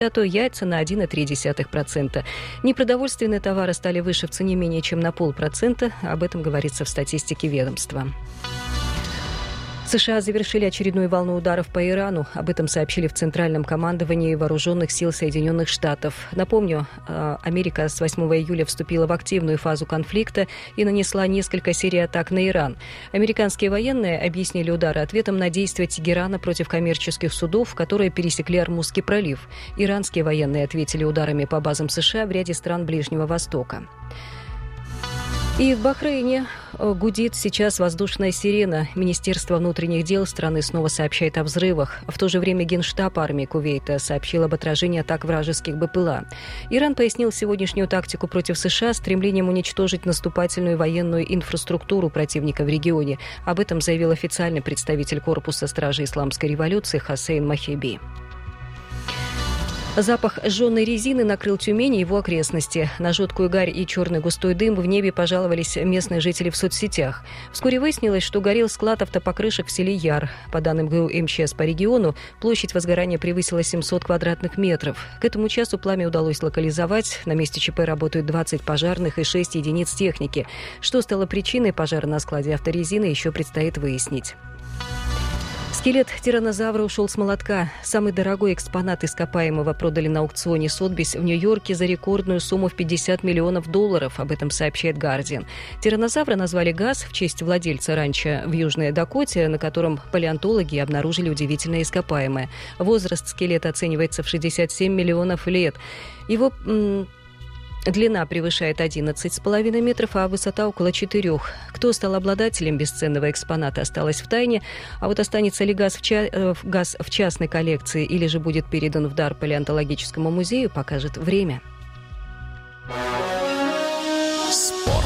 зато яйца на 1,3%. Непродовольственные товары стали выше в цене менее чем на 0,5%. Об этом говорится в статистике ведомства. США завершили очередную волну ударов по Ирану. Об этом сообщили в Центральном командовании Вооруженных сил Соединенных Штатов. Напомню, Америка с 8 июля вступила в активную фазу конфликта и нанесла несколько серий атак на Иран. Американские военные объяснили удары ответом на действия Тегерана против коммерческих судов, которые пересекли Ормузский пролив. Иранские военные ответили ударами по базам США в ряде стран Ближнего Востока. И в Бахрейне гудит сейчас воздушная сирена. Министерство внутренних дел страны снова сообщает о взрывах. В то же время Генштаб армии Кувейта сообщил об отражении атак вражеских БПЛА. Иран пояснил сегодняшнюю тактику против США стремлением уничтожить наступательную военную инфраструктуру противника в регионе. Об этом заявил официальный представитель корпуса стражи исламской революции Хосейн Махеби. Запах сжженной резины накрыл Тюмень и его окрестности. На жуткую гарь и черный густой дым в небе пожаловались местные жители в соцсетях. Вскоре выяснилось, что горел склад автопокрышек в селе Яр. По данным ГУ МЧС по региону, площадь возгорания превысила 700 квадратных метров. К этому часу пламя удалось локализовать. На месте ЧП работают 20 пожарных и 6 единиц техники. Что стало причиной пожара на складе авторезины, еще предстоит выяснить. Скелет тираннозавра ушел с молотка. Самый дорогой экспонат ископаемого продали на аукционе Сотбис в Нью-Йорке за рекордную сумму в $50 миллионов. Об этом сообщает «Гардиан». Тираннозавра назвали Газ в честь владельца ранчо в Южной Дакоте, на котором палеонтологи обнаружили удивительное ископаемое. Возраст скелета оценивается в 67 миллионов лет. Его длина превышает 11,5 метров, а высота около 4. Кто стал обладателем бесценного экспоната, осталось в тайне. А вот останется ли газ в частной коллекции или же будет передан в дар палеонтологическому музею, покажет время. Спорт.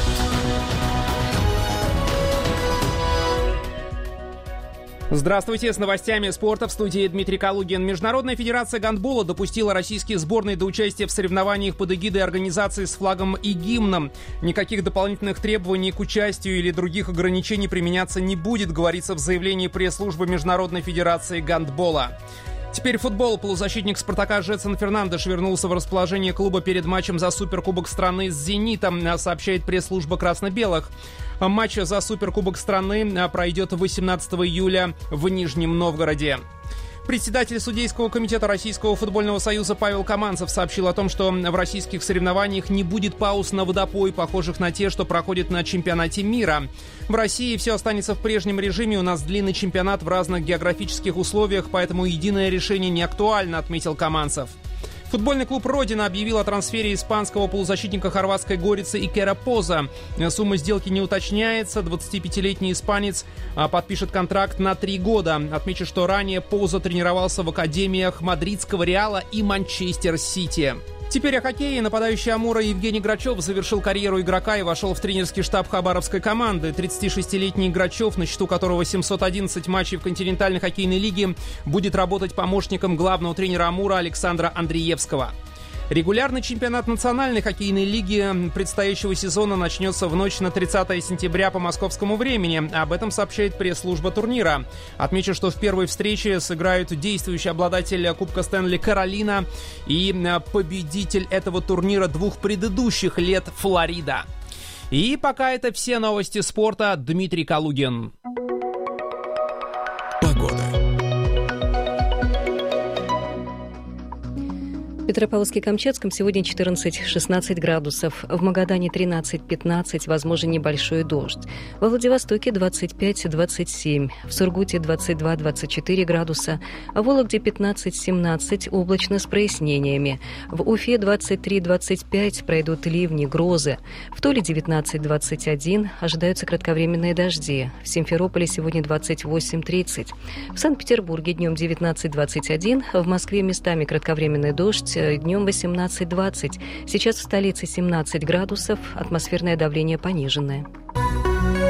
Здравствуйте, с новостями спорта в студии Дмитрий Калугин. Международная федерация гандбола допустила российские сборные до участия в соревнованиях под эгидой организации с флагом и гимном. Никаких дополнительных требований к участию или других ограничений применяться не будет, говорится в заявлении пресс-службы Международной федерации гандбола. Теперь футбол. Полузащитник «Спартака» Жедсон Фернандеш вернулся в расположение клуба перед матчем за Суперкубок страны с «Зенитом», сообщает пресс-служба красно-белых. Матч за Суперкубок страны пройдет 18 июля в Нижнем Новгороде. Председатель судейского комитета Российского футбольного союза Павел Каманцев сообщил о том, что в российских соревнованиях не будет пауз на водопой, похожих на те, что проходят на чемпионате мира. В России все останется в прежнем режиме, у нас длинный чемпионат в разных географических условиях, поэтому единое решение не актуально, отметил Каманцев. Футбольный клуб «Родина» объявил о трансфере испанского полузащитника хорватской «Горицы» Икера Поза. Сумма сделки не уточняется. 25-летний испанец подпишет контракт на 3 года. Отмечу, что ранее Поза тренировался в академиях мадридского «Реала» и «Манчестер Сити». Теперь о хоккее. Нападающий «Амура» Евгений Грачев завершил карьеру игрока и вошел в тренерский штаб хабаровской команды. 36-летний Грачев, на счету которого 711 матчей в континентальной хоккейной лиге, будет работать помощником главного тренера «Амура» Александра Андреевского. Регулярный чемпионат национальной хоккейной лиги предстоящего сезона начнется в ночь на 30 сентября по московскому времени. Об этом сообщает пресс-служба турнира. Отмечу, что в первой встрече сыграют действующий обладатель Кубка Стэнли Каролина и победитель этого турнира 2 предыдущих лет Флорида. И пока это все новости спорта. Дмитрий Калугин. Погода. В Петропавловске-Камчатском сегодня 14-16 градусов. В Магадане 13-15, возможен небольшой дождь. Во Владивостоке 25-27. В Сургуте 22-24 градуса. В Вологде 15-17, облачно с прояснениями. В Уфе 23-25, пройдут ливни, грозы. В Туле 19-21, ожидаются кратковременные дожди. В Симферополе сегодня 28-30. В Санкт-Петербурге днем 19-21, в Москве местами кратковременный дождь, днем 18-20. Сейчас в столице 17 градусов, атмосферное давление пониженное.